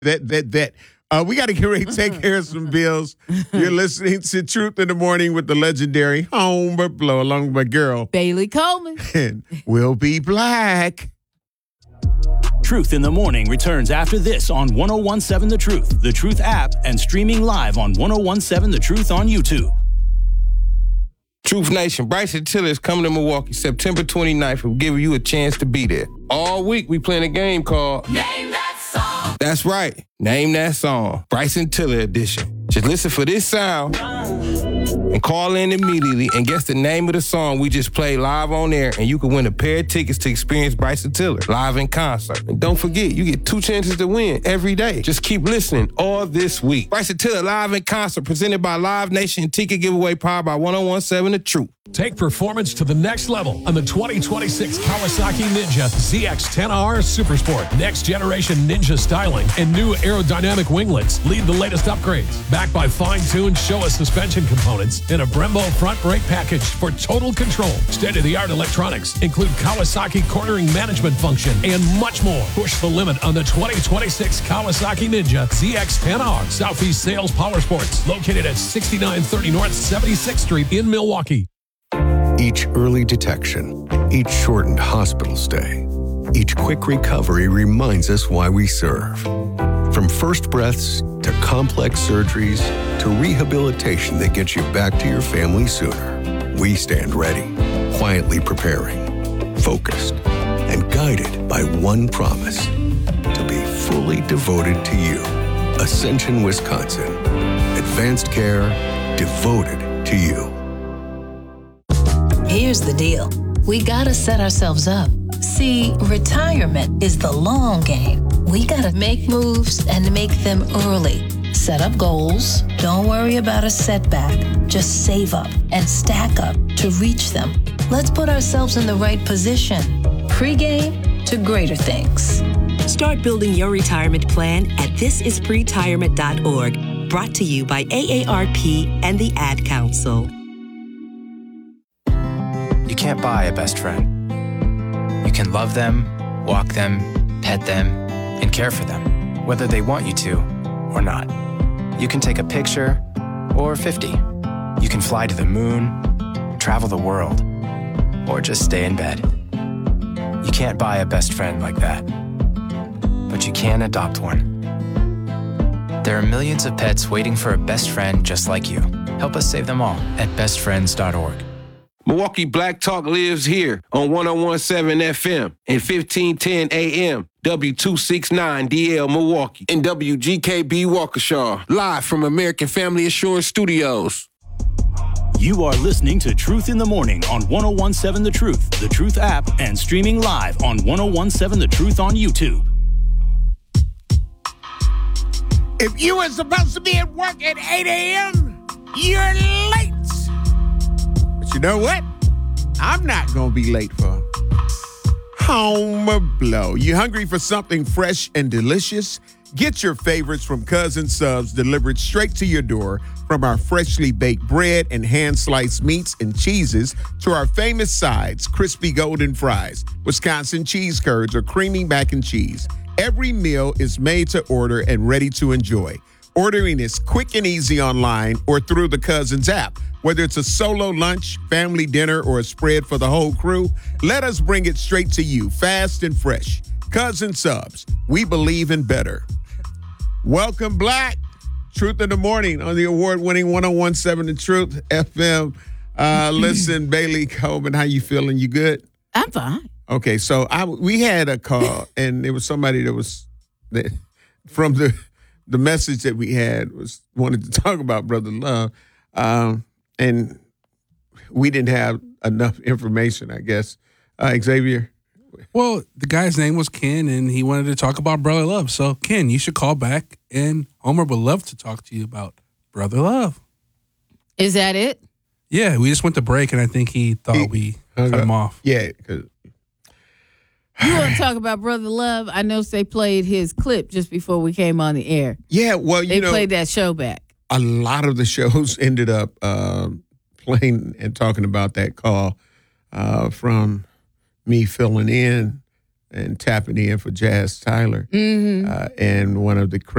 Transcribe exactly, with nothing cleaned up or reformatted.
That, that, that. Uh, we got to get ready to take care of some bills. You're listening to Truth in the Morning with the legendary Homer Blow, along with my girl, Bailey Coleman. And we'll be black. Truth in the Morning returns after this on one oh one seven The Truth, The Truth app, and streaming live on one oh one seven The Truth on YouTube. Truth Nation, Bryson Tiller is coming to Milwaukee September twenty-ninth. We'll give you a chance to be there. All week, we playing a game called Name That Song. That's right. Name That Song. Bryson Tiller edition. Just listen for this sound and call in immediately and guess the name of the song we just played live on air, and you can win a pair of tickets to experience Bryson Tiller live in concert. And don't forget, you get two chances to win every day. Just keep listening all this week. Bryson Tiller live in concert, presented by Live Nation, ticket giveaway powered by one oh one seven The Truth. Take performance to the next level on the twenty twenty-six Kawasaki Ninja Z X ten R Supersport. Next generation Ninja styling and new aerodynamic winglets lead the latest upgrades. Backed by fine-tuned Showa suspension components and a Brembo front brake package for total control. State-of-the-art electronics include Kawasaki cornering management function and much more. Push the limit on the twenty twenty-six Kawasaki Ninja Z X ten R. Southeast Sales Power Sports, located at sixty-nine thirty North seventy-sixth Street in Milwaukee. Each early detection, each shortened hospital stay, each quick recovery reminds us why we serve. From first breaths to complex surgeries to rehabilitation that gets you back to your family sooner, we stand ready, quietly preparing, focused, and guided by one promise: to be fully devoted to you. Ascension, Wisconsin. Advanced care devoted to you. Here's the deal. We gotta set ourselves up. See, retirement is the long game. We gotta make moves and make them early. Set up goals. Don't worry about a setback. Just save up and stack up to reach them. Let's put ourselves in the right position. Pre-game to greater things. Start building your retirement plan at this is pretirement dot org. Brought to you by A A R P and the Ad Council. You can't buy a best friend. You can love them, walk them, pet them, and care for them, whether they want you to or not. You can take a picture or fifty. You can fly to the moon, travel the world, or just stay in bed. You can't buy a best friend like that, but you can adopt one. There are millions of pets waiting for a best friend just like you. Help us save them all at best friends dot org. Milwaukee Black Talk lives here on one oh one seven F M and fifteen ten A M, W two sixty-nine D L Milwaukee, and W G K B Waukesha, live from American Family Assurance Studios. You are listening to Truth in the Morning on one oh one seven The Truth, The Truth app, and streaming live on one oh one seven The Truth on YouTube. If you were supposed to be at work at eight a.m., you're late. But you know what? I'm not going to be late for Homer Blow. You hungry for something fresh and delicious? Get your favorites from Cousin Subs delivered straight to your door, from our freshly baked bread and hand-sliced meats and cheeses to our famous sides, crispy golden fries, Wisconsin cheese curds, or creamy mac and cheese. Every meal is made to order and ready to enjoy. Ordering is quick and easy online or through the Cousins app. Whether it's a solo lunch, family dinner, or a spread for the whole crew, let us bring it straight to you, fast and fresh. Cousin Subs, we believe in better. Welcome, Black. Truth in the Morning on the award-winning one oh one seven The Truth F M. Uh, listen, Bailey Coleman, how you feeling? You good? I'm fine. Okay, so I, we had a call, and it was somebody that was that, from the the message that we had was wanted to talk about Brother Love, um, and we didn't have enough information, I guess. Uh, Xavier? Well, the guy's name was Ken, and he wanted to talk about Brother Love. So, Ken, you should call back, and Homer would love to talk to you about Brother Love. Is that it? Yeah, we just went to break, and I think he thought he, we cut him off. Yeah, because you want to talk about Brother Love? I know they played his clip just before we came on the air. Yeah, well, you they know. They played that show back. A lot of the shows ended up uh, playing and talking about that call uh, from me filling in and tapping in for Jazz Tyler. Mm-hmm. Uh, and one of the